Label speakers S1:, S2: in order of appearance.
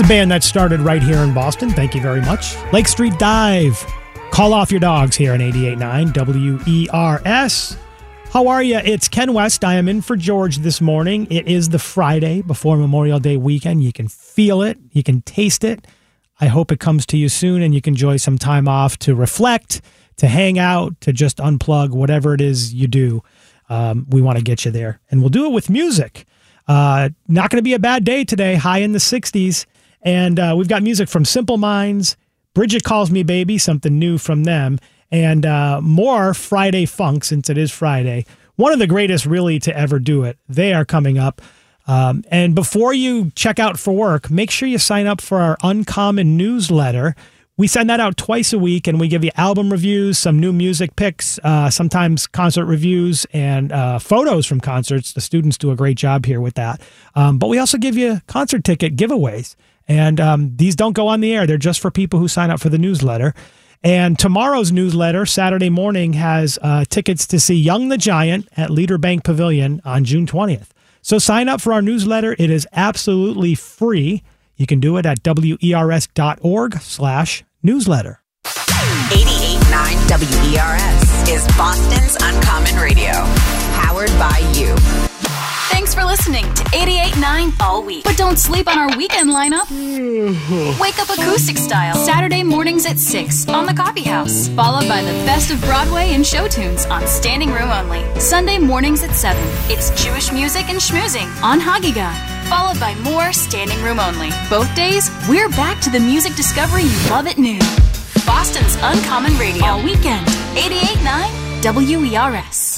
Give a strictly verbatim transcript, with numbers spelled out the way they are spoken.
S1: a band that started right here in Boston. Thank you very much. Lake Street Dive. Call off your dogs here on eighty-eight point nine W E R S. How are you? It's Ken West. I am in for George this morning. It is the Friday before Memorial Day weekend. You can feel it. You can taste it. I hope it comes to you soon and you can enjoy some time off to reflect, to hang out, to just unplug, whatever it is you do. Um, we want to get you there. And we'll do it with music. Uh, not going to be a bad day today, high in the sixties. And uh, we've got music from Simple Minds, Bridget Calls Me Baby, something new from them, and uh, more Friday funk, since it is Friday. One of the greatest really to ever do it. They are coming up. Um, and before you check out for work, make sure you sign up for our Uncommon newsletter. We send that out twice a week, and we give you album reviews, some new music picks, uh, sometimes concert reviews, and uh, photos from concerts. The students do a great job here with that. Um, but we also give you concert ticket giveaways. And um, these don't go on the air. They're just for people who sign up for the newsletter. And tomorrow's newsletter, Saturday morning, has uh, tickets to see Young the Giant at Leader Bank Pavilion on June twentieth. So sign up for our newsletter. It is absolutely free. You can do it at wers.org slash newsletter.
S2: eighty-eight point nine W E R S is Boston's Uncommon Radio. Powered by you.
S3: Thanks for listening to eighty-eight point nine all week. But don't sleep on our weekend lineup. Wake up acoustic style. Saturday mornings at six on the Coffee House. Followed by the best of Broadway and show tunes on Standing Room Only. Sunday mornings at seven. It's Jewish music and schmoozing on Hagiga. Followed by more Standing Room Only. Both days, we're back to the music discovery you love at noon. Boston's Uncommon Radio. All weekend. eighty-eight point nine W E R S.